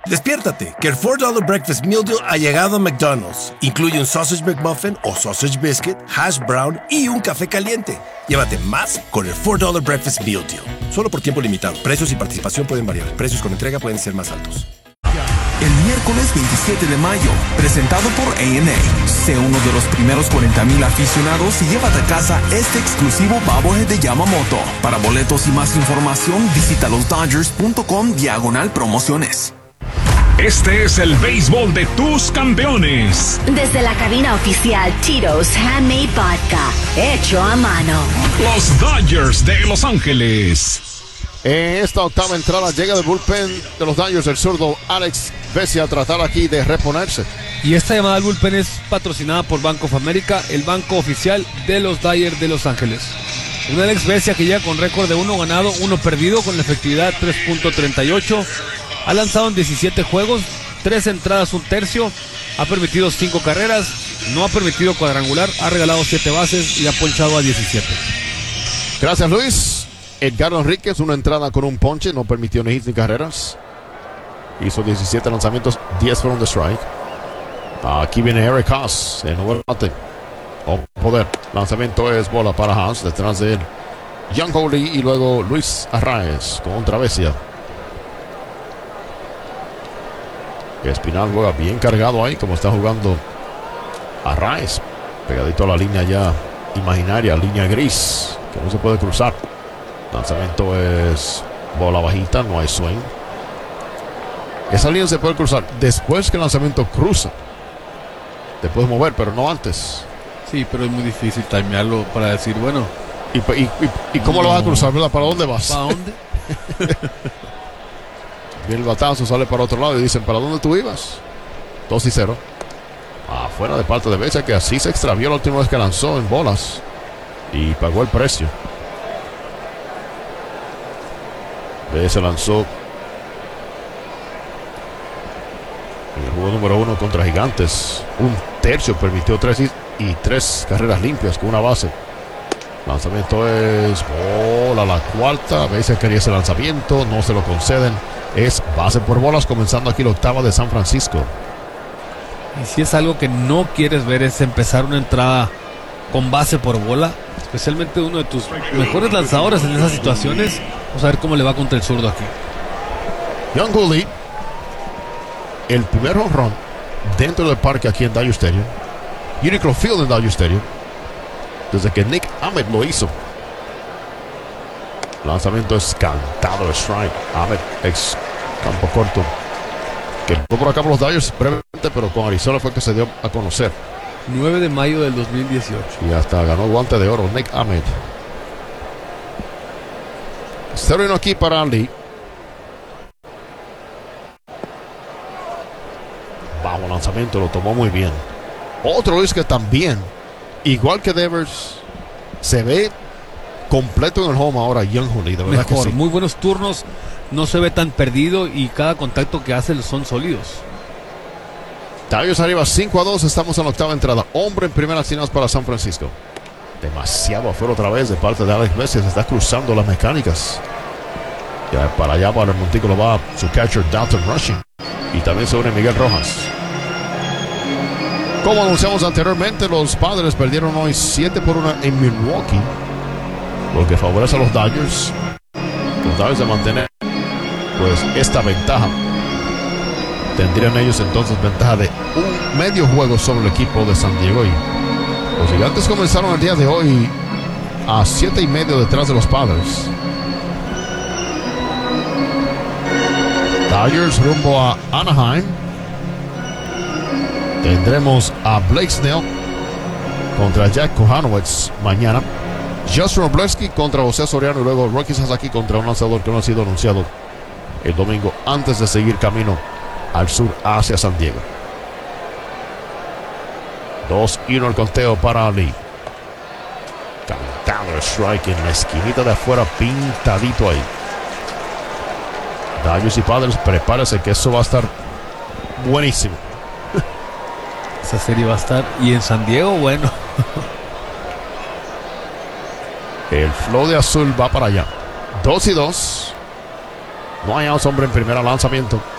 Despiértate, que el $4 Breakfast Meal Deal ha llegado a McDonald's. Incluye un Sausage McMuffin o Sausage Biscuit, Hash Brown y un café caliente. Llévate más con el $4 Breakfast Meal Deal. Solo por tiempo limitado. Precios y participación pueden variar. Precios con entrega pueden ser más altos. El miércoles 27 de mayo, presentado por A&A. Sé uno de los primeros 40,000 aficionados y llévate a casa este exclusivo bobblehead de Yamamoto. Para boletos y más información, visita losdodgers.com/promociones. Este es el béisbol de tus campeones. Desde la cabina oficial Tito's Handmade Vodka, hecho a mano. Los Dodgers de Los Ángeles. En esta octava entrada llega del bullpen de los Dodgers el zurdo Alex Vesia a tratar aquí de reponerse. Y esta llamada al bullpen es patrocinada por Bank of America, el banco oficial de los Dodgers de Los Ángeles. Un Alex Vesia que llega con récord de 1 ganado, 1 perdido, con la efectividad 3.38. Ha lanzado en 17 juegos, 3 entradas, 1 tercio. Ha permitido 5 carreras, no ha permitido cuadrangular, ha regalado 7 bases y ha ponchado a 17. Gracias, Luis. Edgardo Enríquez, 1 entrada con 1 ponche, no permitió ni hits ni carreras. Hizo 17 lanzamientos, 10 fueron de strike. Aquí viene Eric Haas, el nuevo bate. Poder, lanzamiento es bola para Haas, detrás de él Young Goldie y luego Luis Arraez contra Vesia. Espinal juega bien cargado ahí, como está jugando Arraez, pegadito a la línea ya imaginaria, línea gris, que no se puede cruzar. Lanzamiento es bola bajita, no hay swing. Esa línea se puede cruzar después que el lanzamiento cruza. Te puedes mover, pero no antes. Sí, pero es muy difícil timearlo para decir, bueno. ¿Y cómo lo vas a cruzar, verdad? ¿Para dónde vas? ¿Para dónde? Viene el batazo, sale para otro lado y dicen, ¿para dónde tú ibas? 2-0. Afuera de parte de Vesia, que así se extravió la última vez que lanzó en bolas. Y pagó el precio. Vesia lanzó en el juego número 1 contra Gigantes. 1 tercio, permitió 3 carreras limpias con 1 base. Lanzamiento es bola, la cuarta. Vesia quería ese lanzamiento, no se lo conceden. Es base por bolas, comenzando aquí la octava de San Francisco. Y si es algo que no quieres ver, es empezar una entrada con base por bola, especialmente uno de tus mejores lanzadores en esas situaciones. Vamos a ver cómo le va contra el zurdo aquí. Young Goldie, el primer home run dentro del parque aquí en Dodger Stadium, Uniqlo Field en Dodger Stadium, desde que Nick Ahmed lo hizo. Lanzamiento es cantado, strike. Ahmed, ex campo corto, que fue por acá por los Dodgers brevemente, pero con Arizona fue que se dio a conocer. 9 de mayo del 2018. Y hasta ganó guante de oro Nick Ahmed. 0-1 aquí para Lee. Bajo lanzamiento, lo tomó muy bien. Otro es que también, igual que Devers, se ve completo en el home ahora. Young Goldie, de verdad. Mejor, que sí. muy buenos turnos, no se ve tan perdido y cada contacto que hace son sólidos. Dodgers arriba 5-2, estamos en la octava entrada. Hombre en primeras líneas para San Francisco. Demasiado afuera otra vez de parte de Alex Vesia, se está cruzando las mecánicas. Ya para allá, para el montículo va su catcher Dalton Rushing. Y también se une Miguel Rojas. Como anunciamos anteriormente, los Padres perdieron hoy 7-1 en Milwaukee, lo que favorece a los Dodgers. Los Dodgers de mantener pues esta ventaja. Tendrían ellos entonces ventaja de un medio juego sobre el equipo de San Diego. Y los Gigantes comenzaron el día de hoy a 7.5 detrás de los Padres. Dodgers rumbo a Anaheim. Tendremos a Blake Snell contra Jack Kohanowitz mañana. Justin Robleski contra José Soriano y luego Rocky Sasaki contra un lanzador que no ha sido anunciado el domingo antes de seguir camino al sur hacia San Diego. 2-1 el conteo para Lee. Cantado strike en la esquinita de afuera, pintadito ahí. Dodgers y Padres, prepárense que eso va a estar buenísimo. Esa serie va a estar. Y en San Diego, bueno. El flow de azul va para allá. 2-2. No hay outs, hombre en primera, lanzamiento.